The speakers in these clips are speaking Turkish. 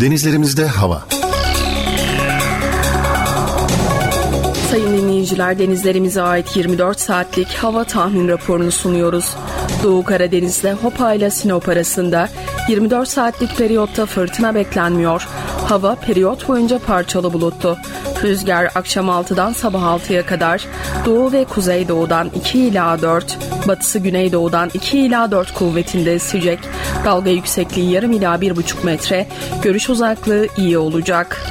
Denizlerimizde hava. Sayın dinleyiciler, denizlerimize ait 24 saatlik hava tahmin raporunu sunuyoruz. Doğu Karadeniz'de Hopa ile Sinop arasında 24 saatlik periyotta fırtına beklenmiyor. Hava periyot boyunca parçalı bulutlu. Rüzgar akşam 6'dan sabah 6'ya kadar doğu ve kuzeydoğudan 2 ila 4, batısı güneydoğudan 2 ila 4 kuvvetinde esecek. Dalga yüksekliği yarım ila 1,5 metre, görüş uzaklığı iyi olacak.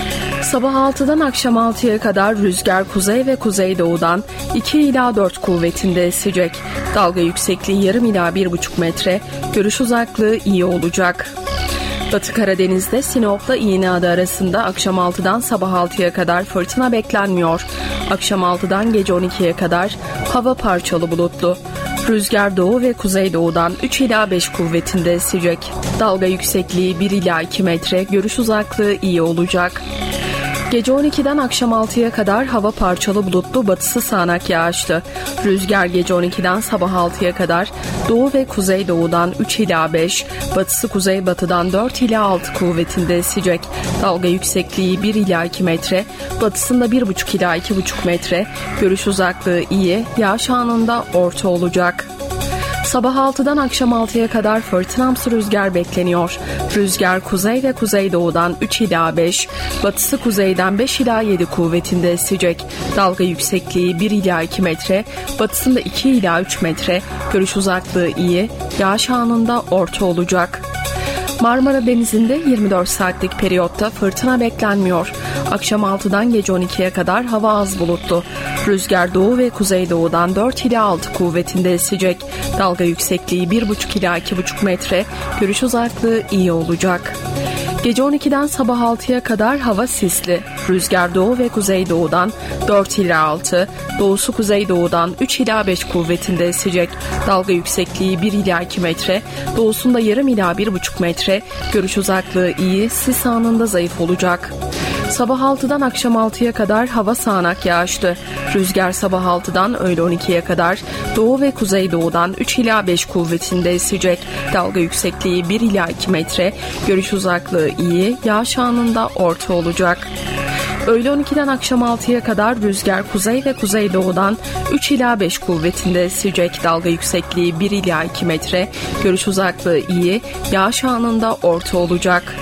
Sabah 6'dan akşam 6'ya kadar rüzgar kuzey ve kuzeydoğudan 2 ila 4 kuvvetinde esecek. Dalga yüksekliği yarım ila 1,5 metre, görüş uzaklığı iyi olacak. Batı Karadeniz'de Sinop'la İğneada arasında akşam 6'dan sabah 6'ya kadar fırtına beklenmiyor. Akşam 6'dan gece 12'ye kadar hava parçalı bulutlu. Rüzgar doğu ve kuzeydoğudan 3 ila 5 kuvvetinde esecek. Dalga yüksekliği 1 ila 2 metre, görüş uzaklığı iyi olacak. Gece 12'den akşam 6'ya kadar hava parçalı bulutlu, batısı sağanak yağışlı. Rüzgar gece 12'den sabah 6'ya kadar doğu ve kuzeydoğudan 3 ila 5, batısı kuzeybatıdan 4 ila 6 kuvvetinde esecek. Dalga yüksekliği 1 ila 2 metre, batısında 1,5 ila 2,5 metre, görüş uzaklığı iyi, yağış anında orta olacak. Sabah 6'dan akşam 6'ya kadar fırtınamsı rüzgar bekleniyor. Rüzgar kuzey ve kuzeydoğudan 3 ila 5, batısı kuzeyden 5 ila 7 kuvvetinde esecek. Dalga yüksekliği 1 ila 2 metre, batısında 2 ila 3 metre, görüş uzaklığı iyi, yağış anında orta olacak. Marmara Denizi'nde 24 saatlik periyotta fırtına beklenmiyor. Akşam 6'dan gece 12'ye kadar hava az bulutlu. Rüzgar doğu ve kuzeydoğudan 4 ila 6 kuvvetinde esecek. Dalga yüksekliği 1,5 ila 2,5 metre, görüş uzaklığı iyi olacak. Gece 12'den sabah 6'ya kadar hava sisli. Rüzgar doğu ve kuzeydoğudan 4 ila 6, doğusu kuzeydoğudan 3 ila 5 kuvvetinde esecek. Dalga yüksekliği 1 ila 2 metre, doğusunda yarım ila 1,5 metre, görüş uzaklığı iyi, sis anında zayıf olacak. Sabah 6'dan akşam 6'ya kadar hava sağanak yağışlı. Rüzgar sabah 6'dan öğle 12'ye kadar doğu ve kuzeydoğudan 3 ila 5 kuvvetinde esecek. Dalga yüksekliği 1 ila 2 metre, görüş uzaklığı iyi, yağış anında orta olacak. Öğle 12'den akşam 6'ya kadar rüzgar kuzey ve kuzeydoğudan 3 ila 5 kuvvetinde esecek. Dalga yüksekliği 1 ila 2 metre, görüş uzaklığı iyi, yağış anında orta olacak.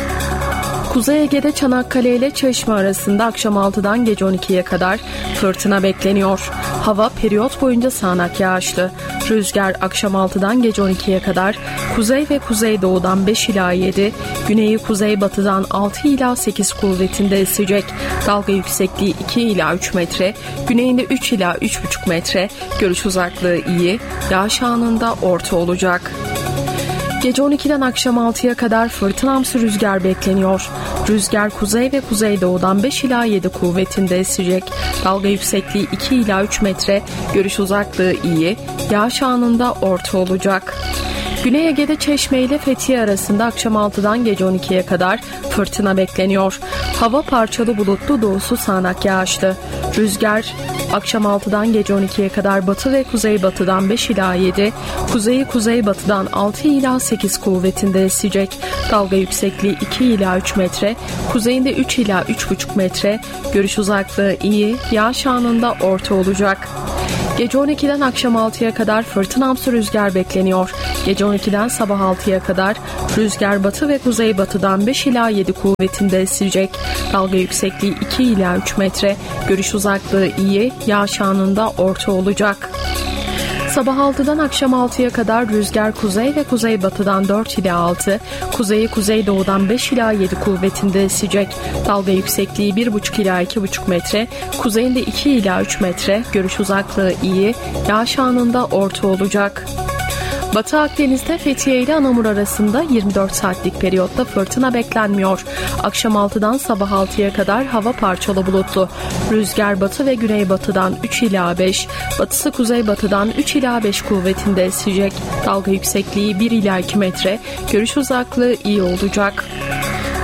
Kuzey Ege'de Çanakkale ile Çeşme arasında akşam 6'dan gece 12'ye kadar fırtına bekleniyor. Hava periyot boyunca sağanak yağışlı. Rüzgar akşam 6'dan gece 12'ye kadar kuzey ve kuzeydoğudan 5 ila 7, güneyi kuzeybatıdan 6 ila 8 kuvvetinde esecek. Dalga yüksekliği 2 ila 3 metre, güneyinde 3 ila 3,5 metre, görüş uzaklığı iyi, yağış anında orta olacak. Gece 12'den akşam 6'ya kadar fırtınamsı rüzgar bekleniyor. Rüzgar kuzey ve kuzeydoğudan 5 ila 7 kuvvetinde esecek. Dalga yüksekliği 2 ila 3 metre, görüş uzaklığı iyi, yağış anında orta olacak. Güney Ege'de Çeşme ile Fethiye arasında akşam 6'dan gece 12'ye kadar fırtına bekleniyor. Hava parçalı bulutlu, doğusu sağanak yağışlı. Rüzgar akşam 6'dan gece 12'ye kadar batı ve kuzeybatıdan 5 ila 7, kuzeyi kuzeybatıdan 6 ila 8 kuvvetinde esecek. Dalga yüksekliği 2 ila 3 metre, kuzeyinde 3 ila 3,5 metre, görüş uzaklığı iyi, yağış anında orta olacak. Gece 12'den akşam 6'ya kadar fırtınamsı rüzgar bekleniyor. Gece 12'den sabah 6'ya kadar rüzgar batı ve kuzeybatıdan 5 ila 7 kuvvetinde esecek. Dalga yüksekliği 2 ila 3 metre, görüş uzaklığı iyi, yağış anında orta olacak. Sabah 6'dan akşam 6'ya kadar rüzgar kuzey ve kuzeybatıdan 4 ila 6, kuzeyi kuzeydoğudan 5 ila 7 kuvvetinde esecek. Dalga yüksekliği 1,5 ila 2,5 metre, kuzeyinde 2 ila 3 metre, görüş uzaklığı iyi, yağış anında orta olacak. Batı Akdeniz'de Fethiye ile Anamur arasında 24 saatlik periyotta fırtına beklenmiyor. Akşam 6'dan sabah 6'ya kadar hava parçalı bulutlu. Rüzgar batı ve güneybatıdan 3 ila 5, batısı kuzeybatıdan 3 ila 5 kuvvetinde esecek. Dalga yüksekliği 1 ila 2 metre, görüş uzaklığı iyi olacak.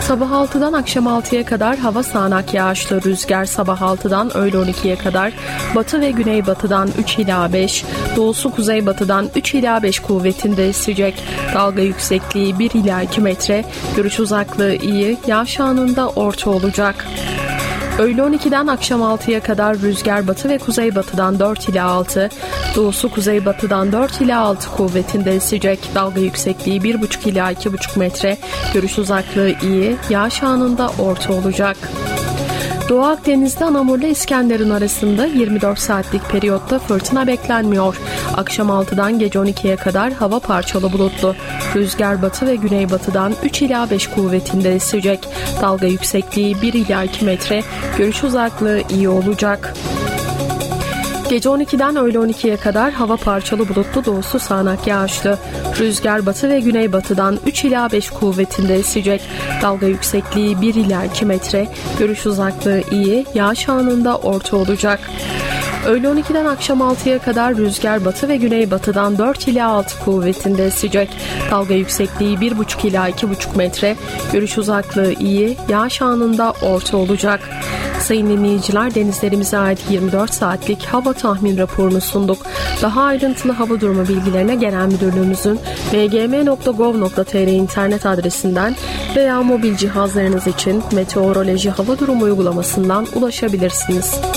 Sabah 6'dan akşam 6'ya kadar hava sağanak yağışlı, rüzgar sabah 6'dan öğle 12'ye kadar batı ve güneybatıdan 3 ila 5, doğusu kuzeybatıdan 3 ila 5 kuvvetinde esecek. Dalga yüksekliği 1 ila 2 metre, görüş uzaklığı iyi, yağış anında orta olacak. Öğle 12'den akşam 6'ya kadar rüzgar batı ve kuzeybatıdan 4 ila 6, doğusu kuzeybatıdan 4 ila 6 kuvvetinde esecek. Dalga yüksekliği 1,5 ila 2,5 metre, görüş uzaklığı iyi, yağış anında orta olacak. Doğu Akdeniz'de Anamur'la İskenderun arasında 24 saatlik periyotta fırtına beklenmiyor. Akşam 6'dan gece 12'ye kadar hava parçalı bulutlu. Rüzgar batı ve güneybatıdan 3 ila 5 kuvvetinde esecek. Dalga yüksekliği 1 ila 2 metre, görüş uzaklığı iyi olacak. Gece 12'den öğle 12'ye kadar hava parçalı bulutlu, doğusu sağanak yağışlı. Rüzgar batı ve güneybatıdan 3 ila 5 kuvvetinde esecek. Dalga yüksekliği 1 ila 2 metre, görüş uzaklığı iyi, yağış anında orta olacak. Öğle 12'den akşam 6'ya kadar rüzgar batı ve güneybatıdan 4 ila 6 kuvvetinde esecek. Dalga yüksekliği 1,5 ila 2,5 metre, görüş uzaklığı iyi, yağış anında orta olacak. Sayın dinleyiciler, denizlerimize ait 24 saatlik hava tahmin raporunu sunduk. Daha ayrıntılı hava durumu bilgilerine Genel Müdürlüğümüzün mgm.gov.tr internet adresinden veya mobil cihazlarınız için meteoroloji hava durumu uygulamasından ulaşabilirsiniz.